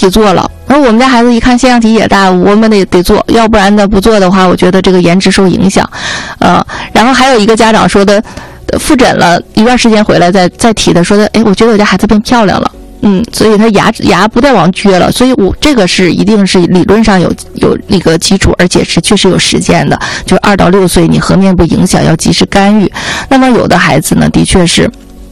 体做了。然后我们家孩子一看腺样体也大，我们得做，要不然呢不做的话，我觉得这个颜值受影响。然后还有一个家长说的，复诊了一段时间回来再提的，说的，哎，我觉得我家孩子变漂亮了。所以他牙不再往撅了，所以这个是一定是理论上有那个基础，而且是确实有实践的。就2到6岁，你颌面部影响要及时干预。那么有的孩子呢，的确是，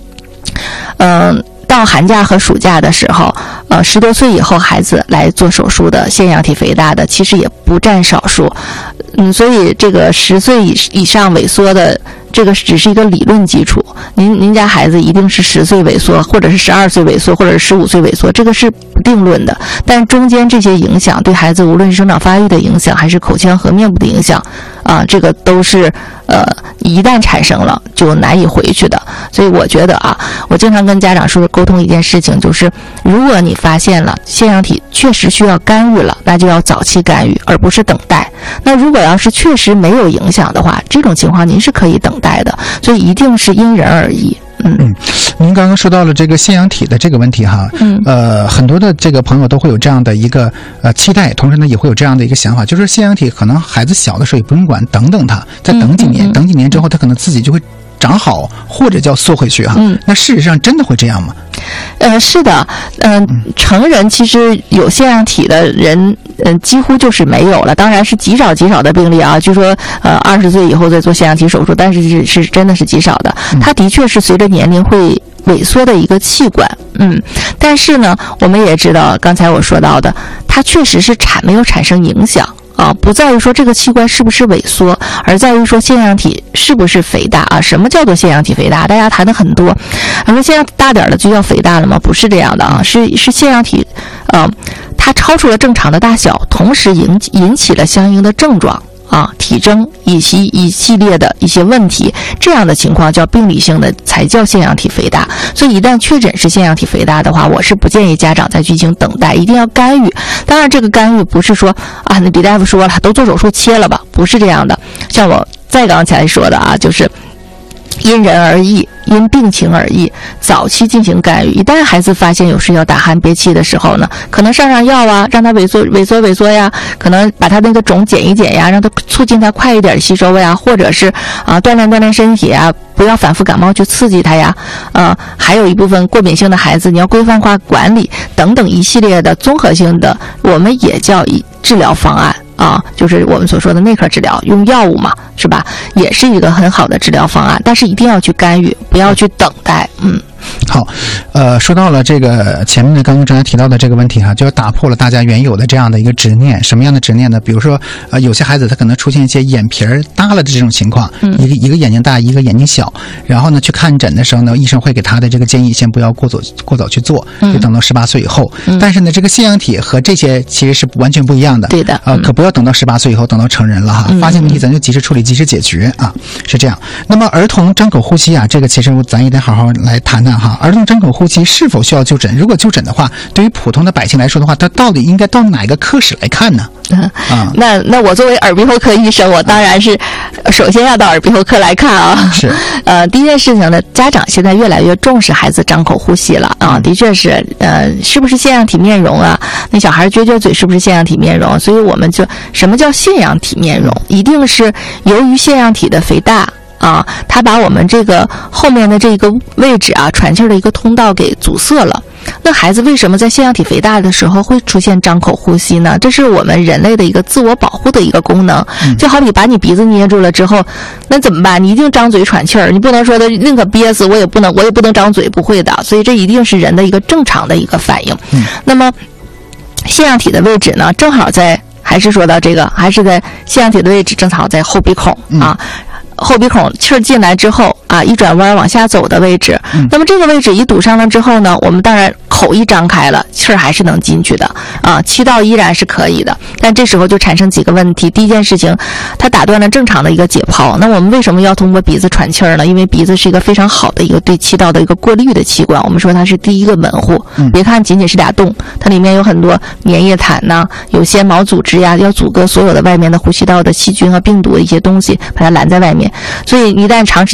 到寒假和暑假的时候，10多岁以后孩子来做手术的腺样体肥大的，其实也不占少数。所以这个10岁以上萎缩的。这个只是一个理论基础，您家孩子一定是10岁萎缩，或者是12岁萎缩，或者是15岁萎缩，这个是不定论的。但中间这些影响对孩子，无论是生长发育的影响，还是口腔和面部的影响，这个都是一旦产生了就难以回去的。所以我觉得我经常跟家长说沟通一件事情，就是如果你发现了腺样体确实需要干预了，那就要早期干预，而不是等待。那如果要是确实没有影响的话，这种情况您是可以等待的，所以一定是因人而异。 您刚刚说到了这个腺样体的这个问题哈，很多的这个朋友都会有这样的一个期待，同时呢也会有这样的一个想法，就是腺样体可能孩子小的时候也不用管，等等他，再等几年，等几年之后他可能自己就会长好，或者叫缩回去哈。那事实上真的会这样吗？ 是的，成人其实有腺样体的人，几乎就是没有了。当然是极少的病例啊，据说20岁以后再做腺样体手术，但是是真的是极少的。它的确是随着年龄会萎缩的一个器官，但是呢，我们也知道，刚才我说到的，它确实是没有产生影响。不在于说这个器官是不是萎缩，而在于说腺样体是不是肥大啊？什么叫做腺样体肥大？大家谈的很多，说腺样体大点的就叫肥大了吗？不是这样的啊，是腺样体，它超出了正常的大小，同时引起了相应的症状。体征以及一系列的一些问题，这样的情况叫病理性的，才叫腺样体肥大。所以一旦确诊是腺样体肥大的话，我是不建议家长再进行等待，一定要干预。当然这个干预不是说那李大夫说了都做手术切了吧，不是这样的。像我再刚才说的就是因人而异，因病情而异，早期进行干预。一旦孩子发现有事要打鼾憋气的时候呢，可能上药啊，让他萎缩呀，可能把他那个肿减一减呀，让他促进他快一点吸收呀，或者是锻炼身体啊，不要反复感冒去刺激他呀。还有一部分过敏性的孩子，你要规范化管理等等一系列的综合性的，我们也叫治疗方案。就是我们所说的内科治疗，用药物嘛，是吧？也是一个很好的治疗方案，但是一定要去干预，不要去等待。 好，说到了这个前面的刚才提到的这个问题哈，就打破了大家原有的这样的一个执念。什么样的执念呢？比如说，有些孩子他可能出现一些眼皮大了的这种情况，一个眼睛大，一个眼睛小，然后呢去看诊的时候呢，医生会给他的这个建议，先不要过早去做，就等到18岁以后。但是呢，这个腺样体和这些其实是完全不一样的。 对的， 可不要等到18岁以后，等到成人了哈，发现问题咱就及时处理，及时解决啊，是这样。那么儿童张口呼吸这个其实咱也得好好来谈谈哈。儿童张口呼吸是否需要就诊？如果就诊的话，对于普通的百姓来说的话，他到底应该到哪个科室来看呢？ 那我作为耳鼻喉科医生，我当然是首先要到耳鼻喉科来看啊。 是。 第一件事情呢，家长现在越来越重视孩子张口呼吸了的确是，是不是腺样体面容啊？那小孩撅嘴是不是腺样体面容？所以我们就什么叫腺样体面容？一定是由于腺样体的肥大。它把我们这个后面的这个位置喘气的一个通道给阻塞了。那孩子为什么在腺样体肥大的时候会出现张口呼吸呢？这是我们人类的一个自我保护的一个功能。就好比把你鼻子捏住了之后，那怎么办？你一定张嘴喘气儿，你不能说的宁可憋死，我也不能张嘴，不会的。所以这一定是人的一个正常的一个反应。那么腺样体的位置呢，正好还是说到这个，还是在腺样体的位置正好在后鼻孔后鼻孔气儿进来之后一转弯往下走的位置，那么这个位置一堵上了之后呢，我们当然口一张开了，气儿还是能进去的气道依然是可以的，但这时候就产生几个问题。第一件事情，它打断了正常的一个解剖。那我们为什么要通过鼻子喘气儿呢？因为鼻子是一个非常好的一个对气道的一个过滤的器官，我们说它是第一个门户。别看仅仅是俩洞，它里面有很多粘液毯有纤毛组织呀，要阻隔所有的外面的呼吸道的细菌和病毒的一些东西，把它拦在外面。所以一旦长时间张口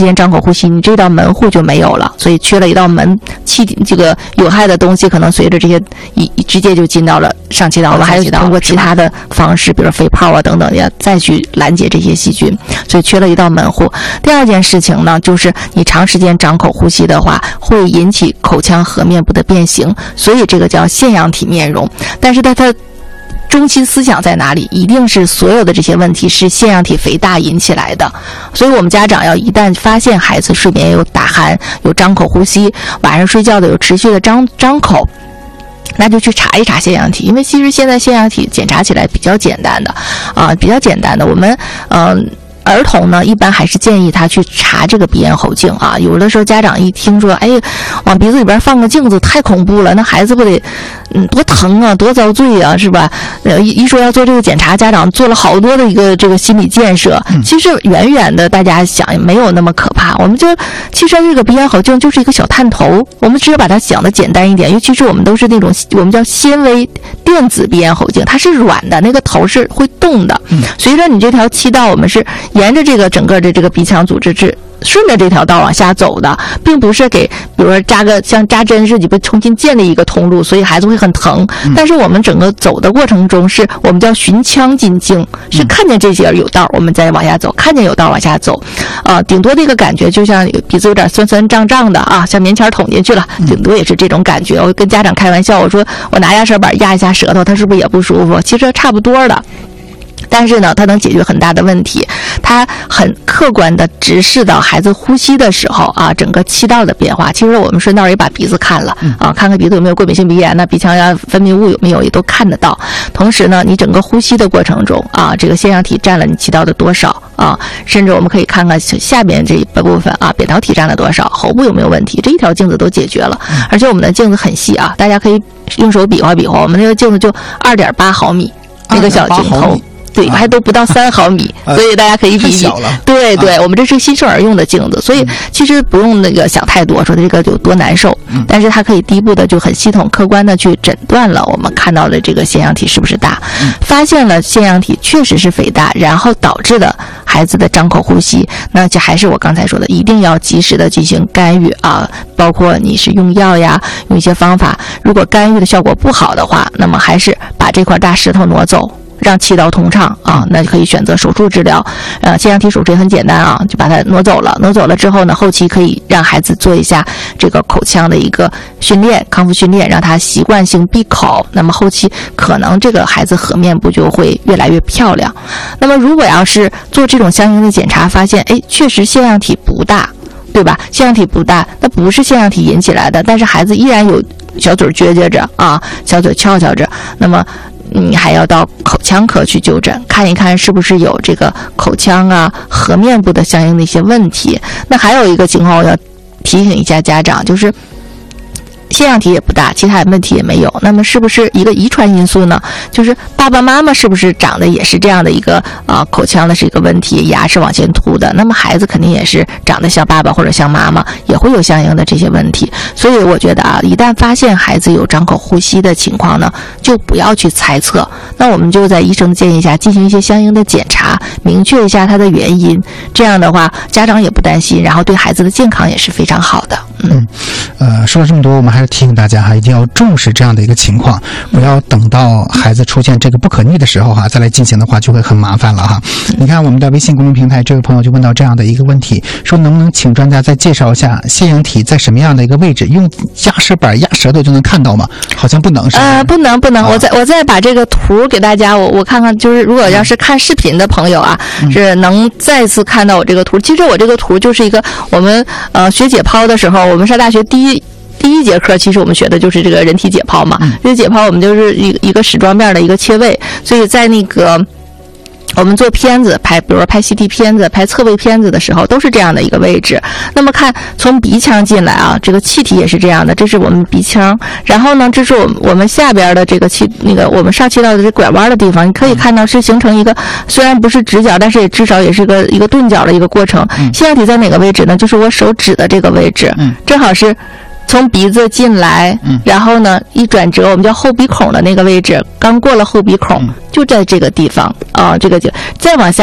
呼吸，你这道门户就没有了，所以缺了一道门，这个有害的东西可能随着这些直接就进到了上气道，我们还有通过其他的方式，比如肺泡啊等等的，再去拦截这些细菌，所以缺了一道门户。第二件事情呢，就是你长时间张口呼吸的话，会引起口腔颌面部的变形，所以这个叫腺样体面容。但是它中心思想在哪里？一定是所有的这些问题是腺样体肥大引起来的，所以我们家长要一旦发现孩子睡眠有打鼾、有张口呼吸，晚上睡觉的有持续的张口，那就去查一查腺样体，因为其实现在腺样体检查起来比较简单的我们儿童呢，一般还是建议他去查这个鼻咽喉镜啊。有的时候家长一听说，哎，往鼻子里边放个镜子太恐怖了，那孩子不得多疼啊，多遭罪啊，是吧？一说要做这个检查，家长做了好多的一个这个心理建设。其实远远的大家想没有那么可怕。我们其实这个鼻咽喉镜就是一个小探头，我们只要把它想的简单一点，尤其是我们都是那种我们叫纤维电子鼻咽喉镜，它是软的，那个头是会动的。随着你这条气道，我们是沿着这个整个的这个鼻腔组织顺着这条道往下走的，并不是给比如说像扎针似的被重新建立一个通路，所以孩子会很疼。但是我们整个走的过程中，是我们叫循腔进镜，是看见这些有道我们再往下走，看见有道往下走，顶多的一个感觉就像鼻子有点酸酸胀胀的啊，像棉签捅进去了，顶多也是这种感觉。我跟家长开玩笑，我说我拿牙舌板压一下舌头，他是不是也不舒服？其实差不多的。但是呢，它能解决很大的问题，它很客观的直视到孩子呼吸的时候啊，整个气道的变化。其实我们顺道也把鼻子看了啊，看看鼻子有没有过敏性鼻炎呢，鼻腔呀分泌物有没有也都看得到。同时呢，你整个呼吸的过程中啊，这个腺样体占了你气道的多少啊，甚至我们可以看看下边这一部分啊，扁桃体占了多少，喉部有没有问题，这一条镜子都解决了。而且我们的镜子很细啊，大家可以用手比划比划，我们那个镜子就2.8毫米，那个小镜头。对，还都不到3毫米，所以大家可以比比。对对，我们这是新生儿用的镜子，所以其实不用那个想太多，说这个有多难受。但是它可以第一步的就很系统、客观的去诊断了我们看到的这个腺样体是不是大，发现了腺样体确实是肥大，然后导致的孩子的张口呼吸，那就还是我刚才说的，一定要及时的进行干预啊，包括你是用药呀，用一些方法。如果干预的效果不好的话，那么还是把这块大石头挪走。让气道通畅啊，那就可以选择手术治疗。腺样体手术也很简单啊，就把它挪走了。挪走了之后呢，后期可以让孩子做一下这个口腔的一个训练，康复训练，让他习惯性闭口。那么后期可能这个孩子颌面部就会越来越漂亮。那么如果要是做这种相应的检查，发现确实腺样体不大，对吧？腺样体不大，那不是腺样体引起来的，但是孩子依然有小嘴撅撅着啊，小嘴翘翘着，那么你还要到口腔科去就诊，看一看是不是有这个口腔啊、颌面部的相应的一些问题。那还有一个情况我要提醒一下家长，就是腺样体也不大，其他问题也没有，那么是不是一个遗传因素呢？就是爸爸妈妈是不是长得也是这样的一个口腔的是一个问题，牙是往前凸的，那么孩子肯定也是长得像爸爸或者像妈妈，也会有相应的这些问题。所以我觉得一旦发现孩子有张口呼吸的情况呢，就不要去猜测，那我们就在医生的建议下进行一些相应的检查，明确一下它的原因，这样的话家长也不担心，然后对孩子的健康也是非常好的。 说了这么多，我们还是提醒大家哈，一定要重视这样的一个情况，不要等到孩子出现这个不可逆的时候哈，再来进行的话就会很麻烦了哈。你看我们的微信公众平台，这位朋友就问到这样的一个问题，说能不能请专家再介绍一下腺样体在什么样的一个位置？用压舌板压舌头就能看到吗？好像不能是吧？ 不能，我再把这个图给大家，我看看，就是如果要是看视频的朋友啊，是能再次看到我这个图。其实我这个图就是一个我们学解剖的时候，我们上大学第一节课，其实我们学的就是这个人体解剖嘛。这个解剖我们就是一个矢状面的一个切位，所以在那个我们做片子比如说拍 CT 片子、拍侧位片子的时候，都是这样的一个位置。那么看从鼻腔进来啊，这个气体也是这样的，这是我们鼻腔，然后呢，这是我们下边的这个我们上气道的这拐弯的地方，你可以看到是形成一个虽然不是直角，但是也至少也是一个钝角的一个过程。腺样体在哪个位置呢？就是我手指的这个位置，正好是从鼻子进来，然后呢一转折，我们叫后鼻孔的那个位置，刚过了后鼻孔，就在这个地方啊，这个就再往下就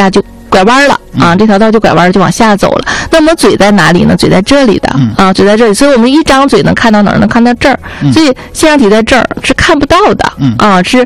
拐弯了啊，这条道就拐弯了，就往下走了。那么嘴在哪里呢？嘴在这里的啊，嘴在这里，所以我们一张嘴能看到哪儿？能看到这儿。所以腺样体在这儿是看不到的啊，是